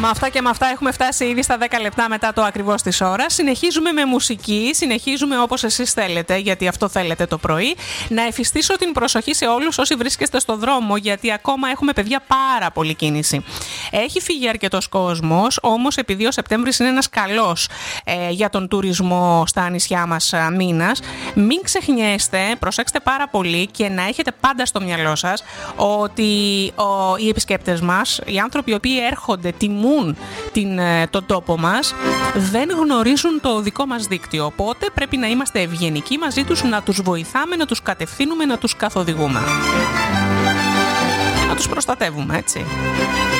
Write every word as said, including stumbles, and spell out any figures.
Με αυτά και με αυτά έχουμε φτάσει ήδη στα δέκα λεπτά μετά το ακριβώς της ώρας. Συνεχίζουμε με μουσική, συνεχίζουμε όπως εσείς θέλετε, γιατί αυτό θέλετε το πρωί. Να εφιστήσω την προσοχή σε όλους όσοι βρίσκεστε στο δρόμο, γιατί ακόμα έχουμε, παιδιά, πάρα πολύ κίνηση. Έχει φύγει αρκετός κόσμος, όμως επειδή ο Σεπτέμβρης είναι ένας καλός ε, για τον τουρισμό στα νησιά μας ε, μήνας, μην ξεχνιέστε, προσέξτε πάρα πολύ και να έχετε πάντα στο μυαλό σας ότι ο, οι επισκέπτες μας, οι άνθρωποι οι οποίοι έρχονται, τιμούν την, τον τόπο μας, δεν γνωρίζουν το δικό μας δίκτυο. Οπότε πρέπει να είμαστε ευγενικοί μαζί τους, να τους βοηθάμε, να τους κατευθύνουμε, να τους καθοδηγούμε. Να τους προστατεύουμε, έτσι.